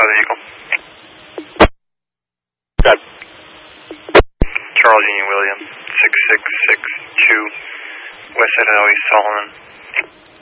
identify the vehicle. Got Charles Union William, 6662, West Side Highway, Solomon.